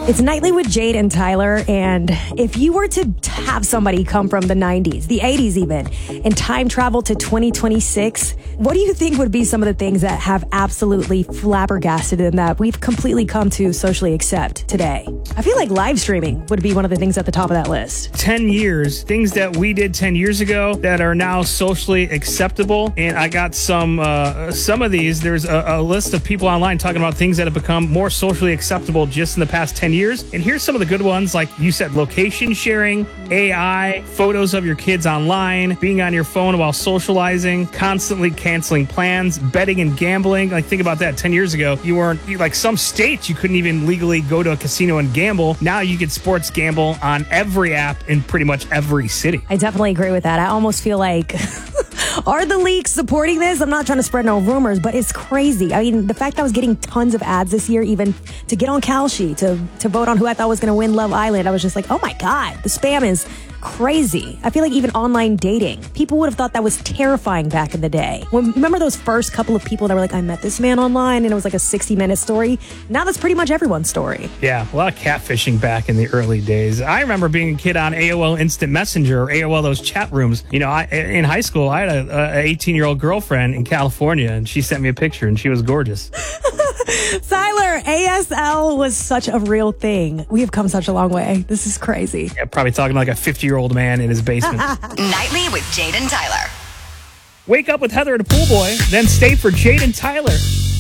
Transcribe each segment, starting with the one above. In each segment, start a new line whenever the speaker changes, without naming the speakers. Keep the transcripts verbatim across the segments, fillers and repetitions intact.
It's Nightly with Jade and Tyler, and if you were to have somebody come from the nineties, the eighties even, and time travel to twenty twenty-six, what do you think would be some of the things that have absolutely flabbergasted and that we've completely come to socially accept today? I feel like live streaming would be one of the things at the top of that list.
ten years, things that we did ten years ago that are now socially acceptable. And I got some, uh, some of these, there's a, a list of people online talking about things that have become more socially acceptable just in the past ten years. And here's some of the good ones, like you said, location sharing, A I, photos of your kids online, being on your phone while socializing, constantly canceling plans, betting and gambling. Like, think about that. ten years ago, you weren't, like, some states you couldn't even legally go to a casino and gamble. Now you can sports gamble on every app in pretty much every city.
I definitely agree with that. I almost feel like, are the leaks supporting this? I'm not trying to spread no rumors, but it's crazy. I mean, the fact that I was getting tons of ads this year, even to get on Kalshi, to, to vote on who I thought was going to win Love Island, I was just like, oh my God, the spam is crazy. I feel like even online dating, people would have thought that was terrifying back in the day. When, remember those first couple of people that were like, I met this man online, and it was like a sixty minute story? Now that's pretty much everyone's story.
Yeah, a lot of catfishing back in the early days. I remember being a kid on A O L Instant Messenger or A O L, those chat rooms. You know, I, in high school, I had a eighteen-year-old girlfriend in California, and she sent me a picture, and she was gorgeous.
Tyler, A S L was such a real thing. We have come such a long way. This is crazy.
Yeah, probably talking like a fifty-year-old man in his basement.
Nightly with Jade and Tyler.
Wake up with Heather and a pool boy, then stay for Jade and Tyler.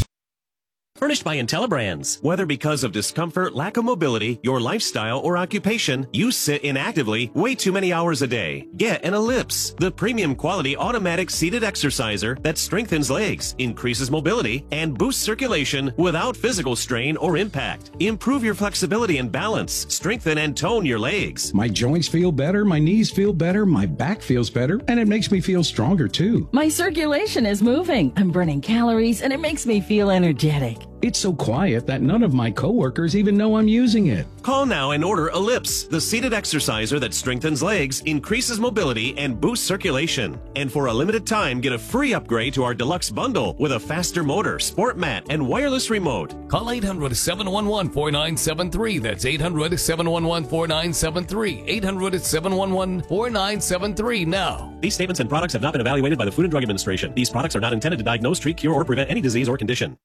Furnished by IntelliBrands. Whether because of discomfort, lack of mobility, your lifestyle, or occupation, you sit inactively way too many hours a day. Get an Ellipse, the premium quality automatic seated exerciser that strengthens legs, increases mobility, and boosts circulation without physical strain or impact. Improve your flexibility and balance, strengthen and tone your legs.
My joints feel better, my knees feel better, my back feels better, and it makes me feel stronger too.
My circulation is moving, I'm burning calories, and it makes me feel energetic.
It's so quiet that none of my coworkers even know I'm using it.
Call now and order Ellipse, the seated exerciser that strengthens legs, increases mobility, and boosts circulation. And for a limited time, get a free upgrade to our deluxe bundle with a faster motor, sport mat, and wireless remote.
Call eight hundred, seven one one, four nine seven three. That's eight hundred, seven one one, four nine seven three. eight hundred, seven one one, four nine seven three now.
These statements and products have not been evaluated by the Food and Drug Administration. These products are not intended to diagnose, treat, cure, or prevent any disease or condition.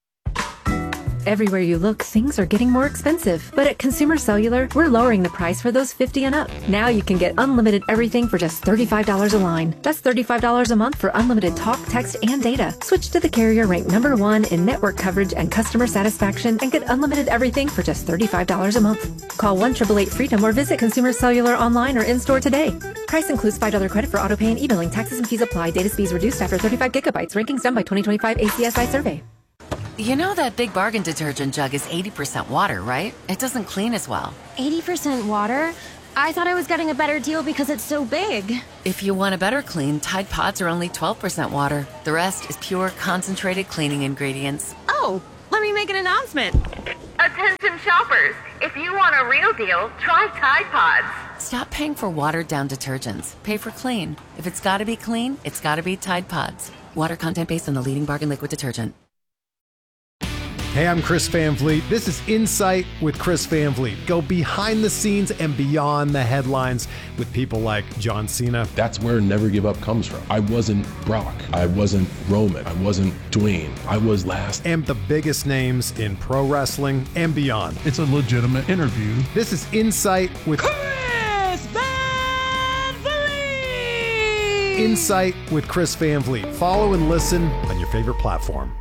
Everywhere you look, things are getting more expensive. But at Consumer Cellular, we're lowering the price for those fifty and up. Now you can get unlimited everything for just thirty-five dollars a line. That's thirty-five dollars a month for unlimited talk, text, and data. Switch to the carrier ranked number one in network coverage and customer satisfaction and get unlimited everything for just thirty-five dollars a month. Call one eight eight eight FREEDOM or visit Consumer Cellular online or in-store today. Price includes five dollars credit for auto pay and e-billing. Taxes and fees apply. Data speeds reduced after thirty-five gigabytes. Rankings done by twenty twenty-five A C S I survey.
You know that Big Bargain detergent jug is eighty percent water, right? It doesn't clean as well.
eighty percent water? I thought I was getting a better deal because it's so big.
If you want a better clean, Tide Pods are only twelve percent water. The rest is pure, concentrated cleaning ingredients.
Oh, let me make an announcement. Attention shoppers, if you want a real deal, try Tide Pods.
Stop paying for watered-down detergents. Pay for clean. If it's gotta be clean, it's gotta be Tide Pods. Water content based on the leading bargain liquid detergent.
Hey, I'm Chris Van Vliet. This is Insight with Chris Van Vliet. Go behind the scenes and beyond the headlines with people like John Cena.
That's where Never Give Up comes from. I wasn't Brock. I wasn't Roman. I wasn't Dwayne. I was last.
And the biggest names in pro wrestling and beyond.
It's a legitimate interview.
This is Insight with
Chris Van Vliet.
Insight with Chris Van Vliet. Follow and listen on your favorite platform.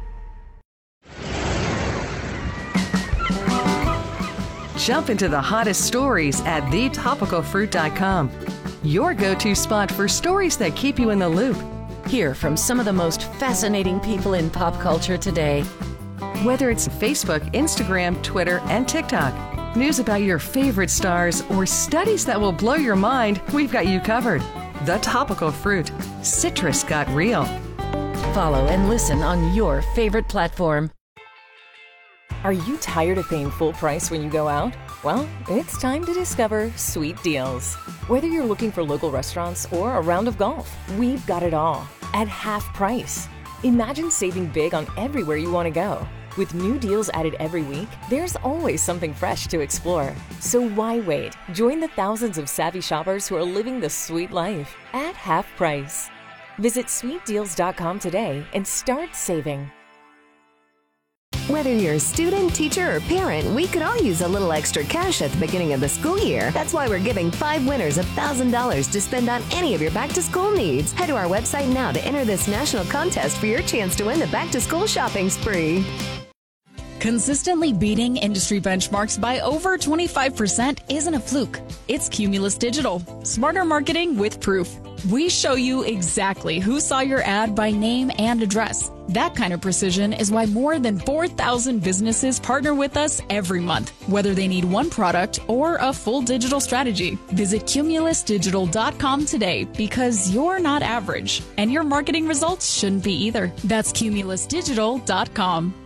Jump into the hottest stories at the topical fruit dot com. Your go-to spot for stories that keep you in the loop.
Hear from some of the most fascinating people in pop culture today.
Whether it's Facebook, Instagram, Twitter, and TikTok, news about your favorite stars, or studies that will blow your mind, we've got you covered. The Topical Fruit. Citrus got real.
Follow and listen on your favorite platform.
Are you tired of paying full price when you go out? Well, it's time to discover Sweet Deals. Whether you're looking for local restaurants or a round of golf, we've got it all at half price. Imagine saving big on everywhere you want to go. With new deals added every week, there's always something fresh to explore. So why wait? Join the thousands of savvy shoppers who are living the sweet life at half price. Visit sweet deals dot com today and start saving.
Whether you're a student, teacher, or parent, we could all use a little extra cash at the beginning of the school year. That's why we're giving five winners one thousand dollars to spend on any of your back-to-school needs. Head to our website now to enter this national contest for your chance to win the back-to-school shopping spree.
Consistently beating industry benchmarks by over twenty-five percent isn't a fluke. It's Cumulus Digital. Smarter marketing with proof. We show you exactly who saw your ad by name and address. That kind of precision is why more than four thousand businesses partner with us every month, whether they need one product or a full digital strategy. Visit cumulus digital dot com today because you're not average, and your marketing results shouldn't be either. That's cumulus digital dot com.